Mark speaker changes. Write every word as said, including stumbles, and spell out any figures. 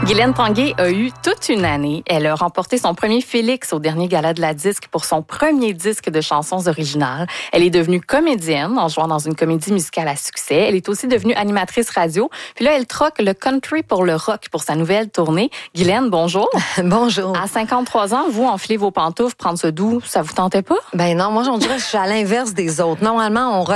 Speaker 1: Guylaine Tanguay a eu toute une année. Elle a remporté son premier Félix au dernier gala de la disque pour son premier disque de chansons originales. Elle est devenue comédienne en jouant dans une comédie musicale à succès. Elle est aussi devenue animatrice radio. Puis là, elle troque le country pour le rock pour sa nouvelle tournée. Guylaine, bonjour.
Speaker 2: Bonjour.
Speaker 1: À cinquante-trois ans, vous, enfilez vos pantoufles, prendre ce doux, ça vous tentait pas?
Speaker 2: Ben non, moi, on dirait que je suis à l'inverse des autres. Normalement, on